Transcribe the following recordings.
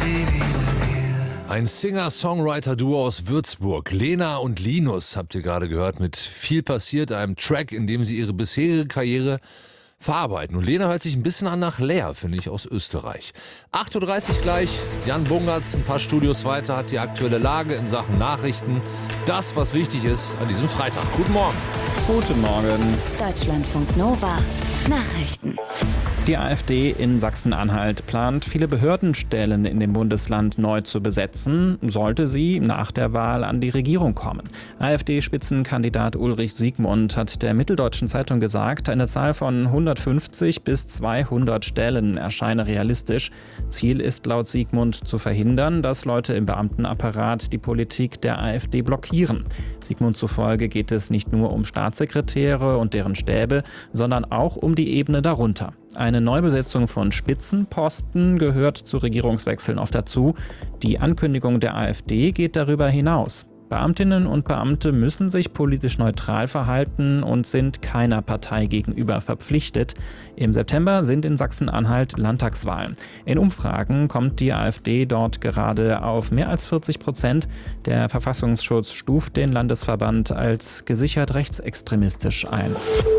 Ein Singer-Songwriter-Duo aus Würzburg. Lena und Linus habt ihr gerade gehört mit Viel passiert, einem Track, in dem sie ihre bisherige Karriere verarbeiten. Und Lena hört sich ein bisschen an nach Lea, finde ich, aus Österreich. 8.30 Uhr gleich, Jan Bungertz, ein paar Studios weiter, hat die aktuelle Lage in Sachen Nachrichten. Das, was wichtig ist an diesem Freitag. Guten Morgen. Guten Morgen. Deutschlandfunk Nova. Nachrichten. Die AfD in Sachsen-Anhalt plant, viele Behördenstellen in dem Bundesland neu zu besetzen, sollte sie nach der Wahl an die Regierung kommen. AfD-Spitzenkandidat Ulrich Siegmund hat der Mitteldeutschen Zeitung gesagt, eine Zahl von 150 bis 200 Stellen erscheine realistisch. Ziel ist laut Siegmund zu verhindern, dass Leute im Beamtenapparat die Politik der AfD blockieren. Siegmund zufolge geht es nicht nur um Staatssekretäre und deren Stäbe, sondern auch um die Ebene darunter. Eine Neubesetzung von Spitzenposten gehört zu Regierungswechseln oft dazu. Die Ankündigung der AfD geht darüber hinaus. Beamtinnen und Beamte müssen sich politisch neutral verhalten und sind keiner Partei gegenüber verpflichtet. Im September sind in Sachsen-Anhalt Landtagswahlen. In Umfragen kommt die AfD dort gerade auf mehr als 40%. Der Verfassungsschutz stuft den Landesverband als gesichert rechtsextremistisch ein.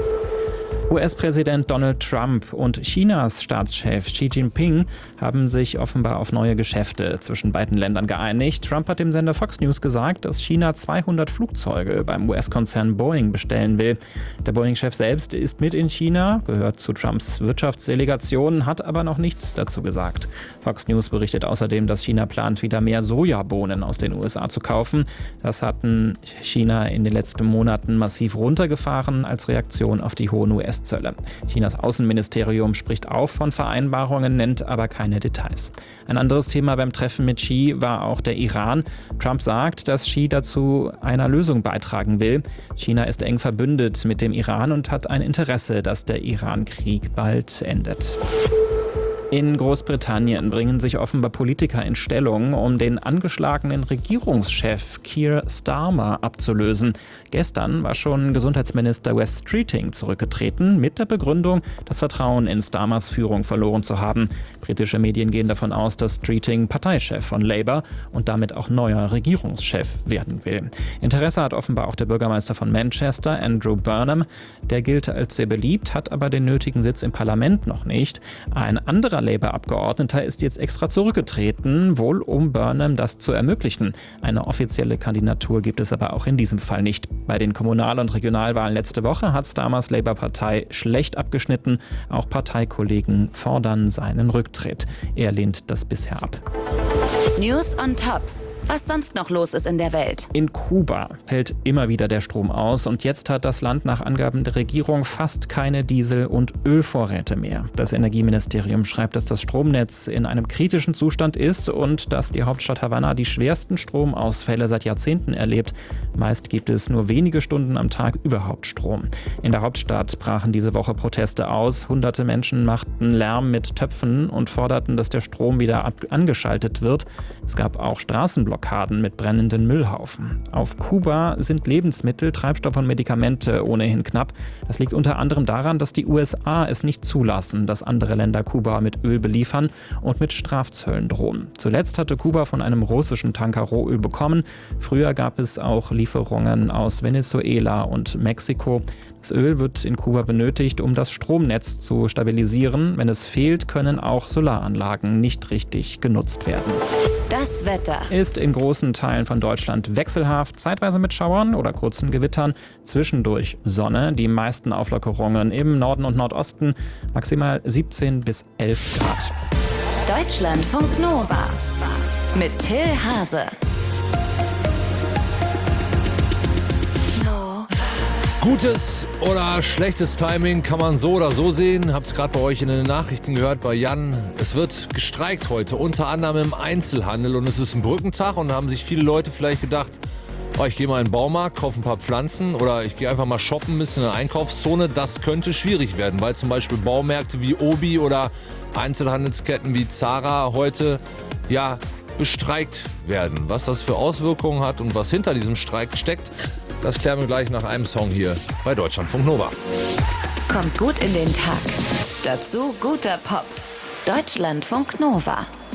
US-Präsident Donald Trump und Chinas Staatschef Xi Jinping haben sich offenbar auf neue Geschäfte zwischen beiden Ländern geeinigt. Trump hat dem Sender Fox News gesagt, dass China 200 Flugzeuge beim US-Konzern Boeing bestellen will. Der Boeing-Chef selbst ist mit in China, gehört zu Trumps Wirtschaftsdelegation, hat aber noch nichts dazu gesagt. Fox News berichtet außerdem, dass China plant, wieder mehr Sojabohnen aus den USA zu kaufen. Das hatten China in den letzten Monaten massiv runtergefahren als Reaktion auf die hohen US-Zölle. Chinas Außenministerium spricht auch von Vereinbarungen, nennt aber keine Details. Ein anderes Thema beim Treffen mit Xi war auch der Iran. Trump sagt, dass Xi dazu einer Lösung beitragen will. China ist eng verbündet mit dem Iran und hat ein Interesse, dass der Iran-Krieg bald endet. In Großbritannien bringen sich offenbar Politiker in Stellung, um den angeschlagenen Regierungschef Keir Starmer abzulösen. Gestern war schon Gesundheitsminister Wes Streeting zurückgetreten, mit der Begründung, das Vertrauen in Starmers Führung verloren zu haben. Britische Medien gehen davon aus, dass Streeting Parteichef von Labour und damit auch neuer Regierungschef werden will. Interesse hat offenbar auch der Bürgermeister von Manchester, Andrew Burnham. Der gilt als sehr beliebt, hat aber den nötigen Sitz im Parlament noch nicht. Ein anderer Labour-Abgeordneter ist jetzt extra zurückgetreten, wohl um Burnham das zu ermöglichen. Eine offizielle Kandidatur gibt es aber auch in diesem Fall nicht. Bei den Kommunal- und Regionalwahlen letzte Woche hat Starmers Labour-Partei schlecht abgeschnitten. Auch Parteikollegen fordern seinen Rücktritt. Er lehnt das bisher ab. News on Top. Was sonst noch los ist in der Welt. In Kuba fällt immer wieder der Strom aus und jetzt hat das Land nach Angaben der Regierung fast keine Diesel- und Ölvorräte mehr. Das Energieministerium schreibt, dass das Stromnetz in einem kritischen Zustand ist und dass die Hauptstadt Havanna die schwersten Stromausfälle seit Jahrzehnten erlebt. Meist gibt es nur wenige Stunden am Tag überhaupt Strom. In der Hauptstadt brachen diese Woche Proteste aus. Hunderte Menschen machten Lärm mit Töpfen und forderten, dass der Strom wieder angeschaltet wird. Es gab auch Straßenblockaden mit brennenden Müllhaufen. Auf Kuba sind Lebensmittel, Treibstoff und Medikamente ohnehin knapp. Das liegt unter anderem daran, dass die USA es nicht zulassen, dass andere Länder Kuba mit Öl beliefern und mit Strafzöllen drohen. Zuletzt hatte Kuba von einem russischen Tanker Rohöl bekommen. Früher gab es auch Lieferungen aus Venezuela und Mexiko. Das Öl wird in Kuba benötigt, um das Stromnetz zu stabilisieren. Wenn es fehlt, können auch Solaranlagen nicht richtig genutzt werden. Das Wetter ist in großen Teilen von Deutschland wechselhaft, zeitweise mit Schauern oder kurzen Gewittern, zwischendurch Sonne, die meisten Auflockerungen im Norden und Nordosten, maximal 17 bis 11 Grad. Deutschlandfunk Nova mit Till Hase. Gutes oder schlechtes Timing kann man so oder so sehen. Hab's gerade bei euch in den Nachrichten gehört, bei Jan. Es wird gestreikt heute, unter anderem im Einzelhandel. Und es ist ein Brückentag und da haben sich viele Leute vielleicht gedacht, oh, ich gehe mal in den Baumarkt, kaufe ein paar Pflanzen oder ich gehe einfach mal shoppen, ein bisschen in der Einkaufszone. Das könnte schwierig werden, weil zum Beispiel Baumärkte wie Obi oder Einzelhandelsketten wie Zara heute bestreikt werden. Was das für Auswirkungen hat und was hinter diesem Streik steckt, das klären wir gleich nach einem Song hier bei Deutschlandfunk Nova. Kommt gut in den Tag. Dazu guter Pop. Deutschlandfunk Nova.